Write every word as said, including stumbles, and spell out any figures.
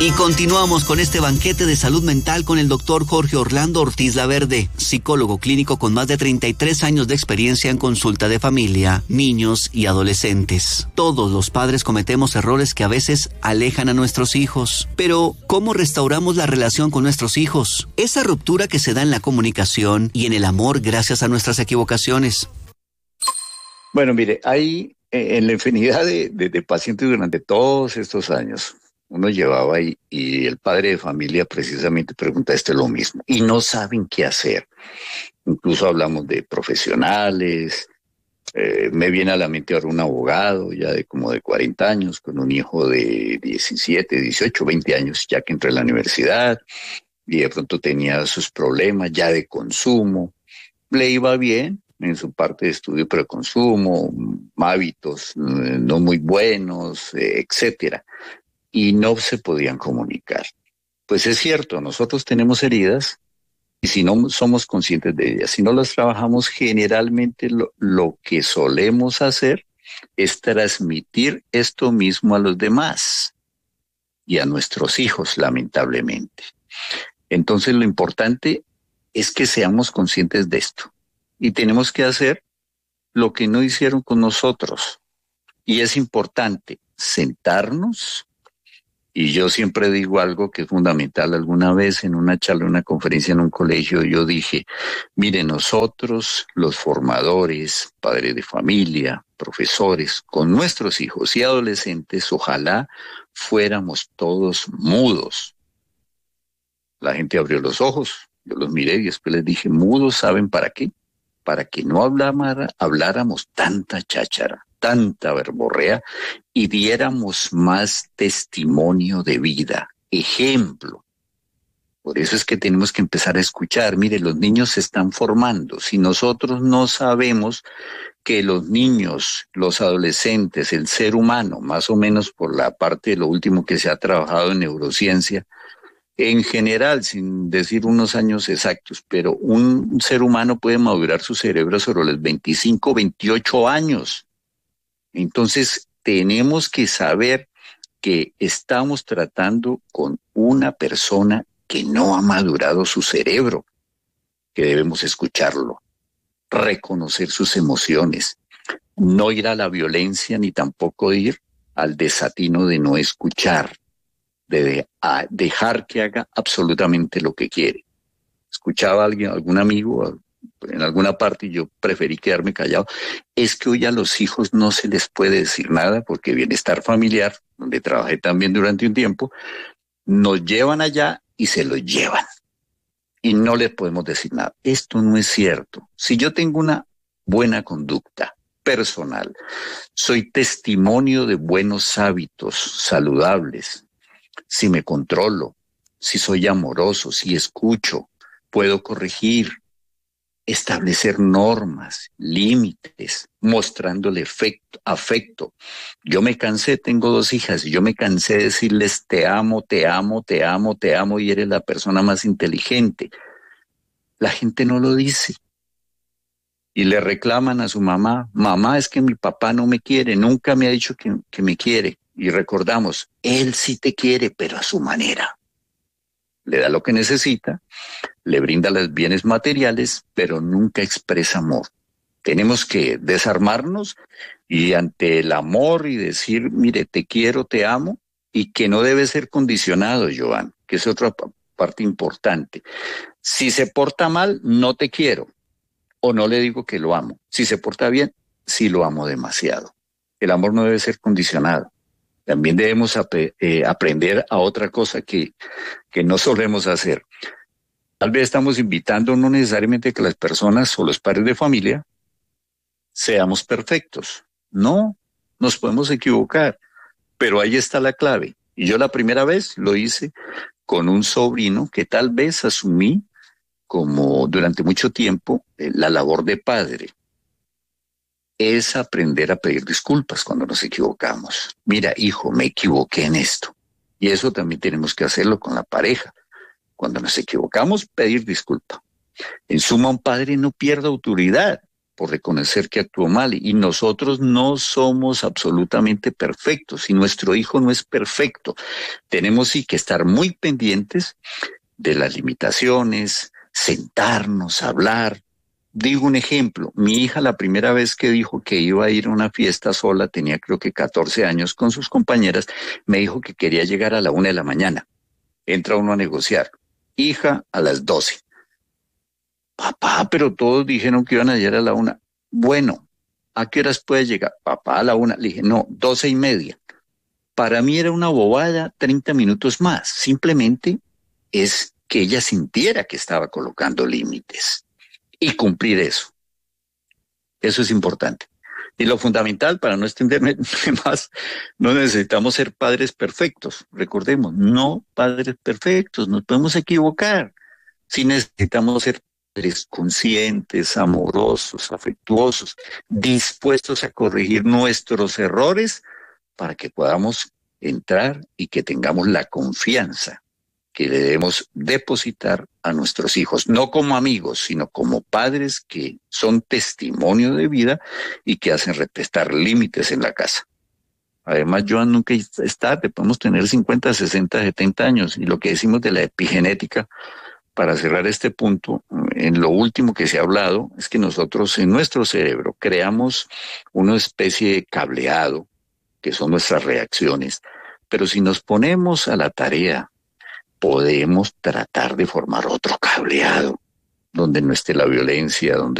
Y continuamos con este banquete de salud mental con el doctor Jorge Orlando Ortiz Laverde, psicólogo clínico con más de treinta y tres años de experiencia en consulta de familia, niños y adolescentes. Todos los padres cometemos errores que a veces alejan a nuestros hijos. Pero, ¿cómo restauramos la relación con nuestros hijos? Esa ruptura que se da en la comunicación y en el amor gracias a nuestras equivocaciones. Bueno, mire, hay eh, en la infinidad de, de, de pacientes durante todos estos años, uno llevaba y, y el padre de familia precisamente pregunta esto lo mismo y no saben qué hacer. Incluso hablamos de profesionales, eh, me viene a la mente ahora un abogado ya de como de cuarenta años con un hijo de diecisiete, dieciocho, veinte años ya que entró en la universidad y de pronto tenía sus problemas ya de consumo, le iba bien en su parte de estudio, pero consumo, hábitos eh, no muy buenos, eh, etcétera. Y no se podían comunicar. Pues es cierto, nosotros tenemos heridas y si no somos conscientes de ellas, si no las trabajamos, generalmente lo, lo que solemos hacer es transmitir esto mismo a los demás y a nuestros hijos, lamentablemente. Entonces lo importante es que seamos conscientes de esto y tenemos que hacer lo que no hicieron con nosotros. Y es importante sentarnos. Y yo siempre digo algo que es fundamental. Alguna vez en una charla, en una conferencia en un colegio, yo dije, mire, nosotros los formadores, padres de familia, profesores, con nuestros hijos y adolescentes, ojalá fuéramos todos mudos. La gente abrió los ojos, yo los miré y después les dije, mudos, ¿saben para qué? Para que no hablama, habláramos tanta cháchara, tanta verborrea y diéramos más testimonio de vida, ejemplo. Por eso es que tenemos que empezar a escuchar. Mire, los niños se están formando. Si nosotros no sabemos que los niños, los adolescentes, el ser humano, más o menos por la parte de lo último que se ha trabajado en neurociencia, en general, sin decir unos años exactos, pero un ser humano puede madurar su cerebro sobre los veinticinco, veintiocho años. Entonces, tenemos que saber que estamos tratando con una persona que no ha madurado su cerebro, que debemos escucharlo, reconocer sus emociones, no ir a la violencia ni tampoco ir al desatino de no escuchar, de, de a dejar que haga absolutamente lo que quiere. Escuchaba a alguien, algún amigo en alguna parte y yo preferí quedarme callado. Es que hoy a los hijos no se les puede decir nada porque Bienestar Familiar, donde trabajé también durante un tiempo, nos llevan allá y se los llevan. Y no les podemos decir nada. Esto no es cierto. Si yo tengo una buena conducta personal, soy testimonio de buenos hábitos saludables, si me controlo, si soy amoroso, si escucho, puedo corregir, establecer normas, límites, mostrándole afecto, afecto. Yo me cansé, tengo dos hijas, y yo me cansé de decirles te amo, te amo, te amo, te amo y eres la persona más inteligente. La gente no lo dice. Y le reclaman a su mamá, mamá, es que mi papá no me quiere, nunca me ha dicho que, que me quiere. Y recordamos, él sí te quiere, pero a su manera. Le da lo que necesita, le brinda los bienes materiales, pero nunca expresa amor. Tenemos que desarmarnos y ante el amor y decir, mire, te quiero, te amo, y que no debe ser condicionado, Joan, que es otra parte importante. Si se porta mal, no te quiero, o no le digo que lo amo. Si se porta bien, sí lo amo demasiado. El amor no debe ser condicionado. También debemos ap eh, aprender a otra cosa que, que no solemos hacer. Tal vez estamos invitando no necesariamente que las personas o los padres de familia seamos perfectos. No, nos podemos equivocar, pero ahí está la clave. Y yo la primera vez lo hice con un sobrino que tal vez asumí como durante mucho tiempo eh, la labor de padre. Es aprender a pedir disculpas cuando nos equivocamos. Mira, hijo, me equivoqué en esto. Y eso también tenemos que hacerlo con la pareja. Cuando nos equivocamos, pedir disculpa. En suma, un padre no pierde autoridad. por reconocer que actuó mal. Y nosotros no somos absolutamente perfectos y nuestro hijo no es perfecto. Tenemos sí que estar muy pendientes de las limitaciones, sentarnos, hablar. Digo un ejemplo, mi hija la primera vez que dijo que iba a ir a una fiesta sola, tenía creo que catorce años con sus compañeras, me dijo que quería llegar a la una de la mañana. Entra uno a negociar. Hija, a las doce. Papá, pero todos dijeron que iban a llegar a la una. Bueno, ¿a qué horas puede llegar? Papá, a la una. Le dije, no, doce y media. Para mí era una bobada, treinta minutos más. Simplemente es que ella sintiera que estaba colocando límites y cumplir eso. Eso es importante. Y lo fundamental, para no extenderme más, no necesitamos ser padres perfectos. Recordemos, no padres perfectos, nos podemos equivocar. Sí necesitamos ser padres conscientes, amorosos, afectuosos, dispuestos a corregir nuestros errores para que podamos entrar y que tengamos la confianza que le debemos depositar a nuestros hijos, no como amigos, sino como padres que son testimonio de vida y que hacen respetar límites en la casa. Además, Joan, nunca es tarde, podemos tener cincuenta, sesenta, setenta años, y lo que decimos de la epigenética, para cerrar este punto, en lo último que se ha hablado, es que nosotros en nuestro cerebro creamos una especie de cableado, que son nuestras reacciones, pero si nos ponemos a la tarea, podemos tratar de formar otro cableado, donde no esté la violencia, donde